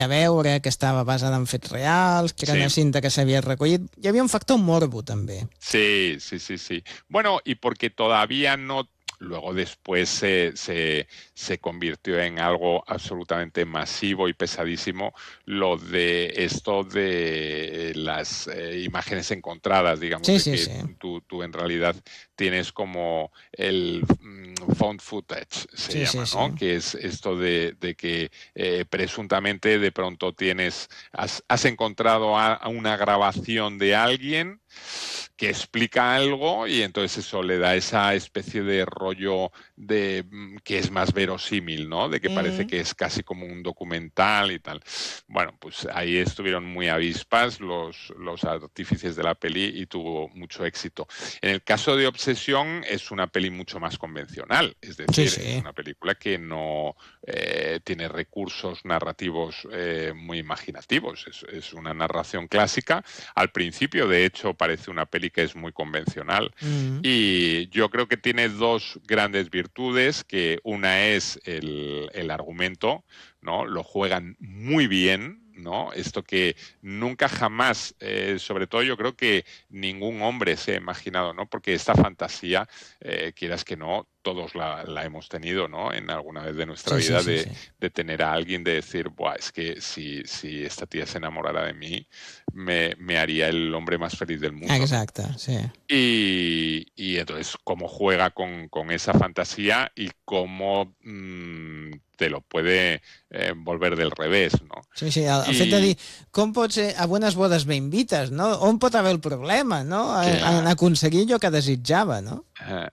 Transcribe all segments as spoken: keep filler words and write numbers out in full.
a veure, que estava basada en fets reals, que era Sí. una cinta que s'havia recollit. Hi havia un factor morbo, també. Sí, sí, sí, sí. Bueno, y porque todavía no, luego después se, se, se convirtió en algo absolutamente masivo y pesadísimo lo de esto de las eh, imágenes encontradas, digamos, Sí, de sí, que sí. tú, tú en realidad tienes como el mm, found footage, se Sí, llama, sí, ¿no? sí. Que es esto de, de que eh, presuntamente de pronto tienes, has, has encontrado a, a una grabación de alguien que explica algo y entonces eso le da esa especie de rollo de mm, que es más verosímil, ¿no? De que parece Mm. que es casi como un documental y tal. Bueno, pues ahí estuvieron muy avispas los, los artífices de la peli y tuvo mucho éxito. En el caso de Obsesión es una peli mucho más convencional, es decir, Sí, sí. es una película que no eh, tiene recursos narrativos eh, muy imaginativos, es, es una narración clásica. Al principio, de hecho, parece una peli que es muy convencional. Mm. Y yo creo que tiene dos grandes virtudes, que una es el, el argumento, ¿no? Lo juegan muy bien, ¿no? Esto que nunca jamás, eh, sobre todo yo creo que ningún hombre se ha imaginado, ¿no? Porque esta fantasía, eh, quieras que no, todos la, la hemos tenido, ¿no? En alguna vez de nuestra Sí, sí, vida sí, de, sí. de tener a alguien, de decir, buah, es que si, si esta tía se enamorara de mí, me, me haría el hombre más feliz del mundo, ¿no? Exacte, sí. Y, y entonces cómo juega con, con esa fantasía y cómo mmm, te lo puede eh, volver del revés, ¿no? Sí, sí, el, el fet de dir, I, com pot ser a buenas bodas me invites, no? On pot haver el problema, no? En, en clar, aconseguir allò que desitjava, no? eh,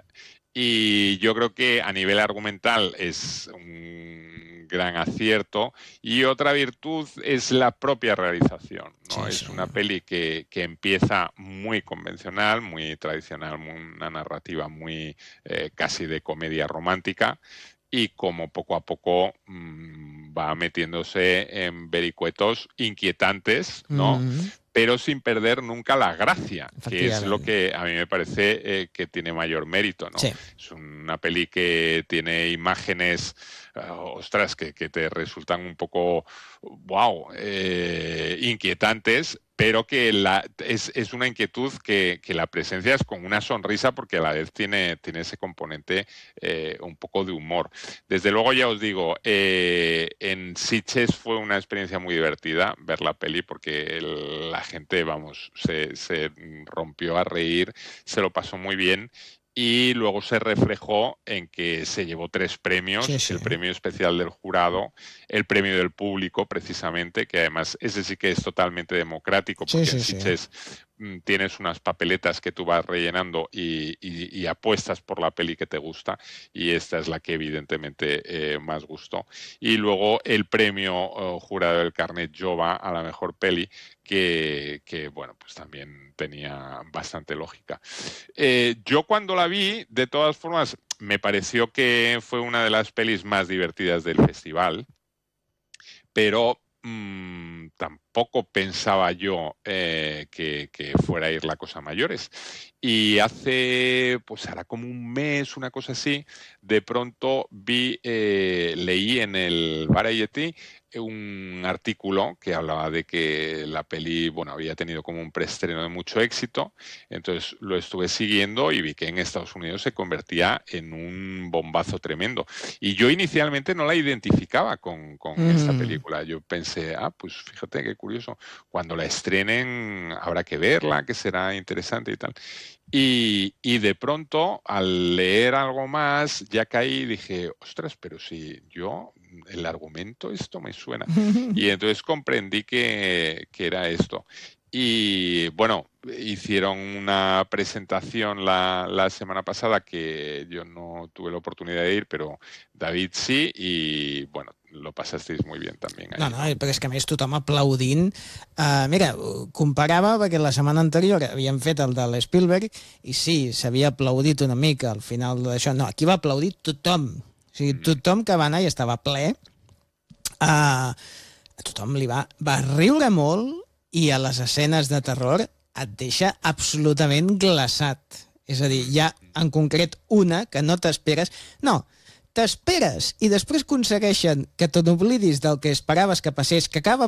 y yo creo que a nivel argumental es un gran acierto y otra virtud es la propia realización, ¿no? Sí, sí. Es una peli que, que empieza muy convencional, muy tradicional, muy, una narrativa muy eh, casi de comedia romántica y como poco a poco mmm, va metiéndose en vericuetos inquietantes, ¿no? Mm, Pero sin perder nunca la gracia, que es lo efectivament. que a mí me parece eh, que tiene mayor mérito, ¿no? Sí. Es una peli que tiene imágenes, uh, ostras, que, que, te resultan un poco, wow, eh, inquietantes, pero que la, es, es, una inquietud que, que la presencia es con una sonrisa porque a la vez tiene, tiene ese componente eh, un poco de humor. Desde luego ya os digo, eh, en Sitges fue una experiencia muy divertida ver la peli porque el, la gente, vamos, se, se rompió a reír, se lo pasó muy bien. Y luego se reflejó en que se llevó tres premios, Sí, sí. el premio especial del jurado, el premio del público, precisamente, que además ese sí que es totalmente democrático, Sí, porque en sí, sí. Sitges mmm, tienes unas papeletas que tú vas rellenando y, y, y, apuestas por la peli que te gusta, y esta es la que evidentemente eh, más gustó. Y luego el premio uh, jurado del Carnet Jove a la mejor peli, que, que bueno, pues también tenía bastante lógica. Eh, yo cuando la vi, de todas formas, me pareció que fue una de las pelis más divertidas del festival, pero mmm, tampoco pensaba yo eh, que, que fuera a ir la cosa a mayores. Y hace, pues hará como un mes, una cosa así, de pronto vi, eh, leí en el Variety un artículo que hablaba de que la peli, bueno, había tenido como un preestreno de mucho éxito, entonces lo estuve siguiendo y vi que en Estados Unidos se convertía en un bombazo tremendo. Y yo inicialmente no la identificaba con, con Mm. esta película. Yo pensé, ah, pues fíjate qué curioso, cuando la estrenen habrá que verla, que será interesante y tal. Y, y de pronto, al leer algo más, ya caí y dije, ostras, pero si yo, el argumento, esto me suena. Y entonces comprendí que, que era esto. Y bueno, hicieron una presentación la, la semana pasada que yo no tuve la oportunidad de ir, pero David sí, y bueno, lo pasasteis muy bien también No, ahí, no, ¿no? però és que a més tothom aplaudint. Uh, mira, comparava perquè la setmana anterior havien fet el de l'Spielberg i sí, s'havia aplaudit una mica al final d'això. No, aquí va aplaudir tothom. O sigui, tothom que va anar i estava ple. Uh, a tothom li va, va riure molt i a les escenes de terror et deixa absolutament glaçat. És a dir, hi ha en concret una que no t'esperes. No, t'esperes i després aconsegueixen que te n'oblidis del que esperaves que passés, que acaba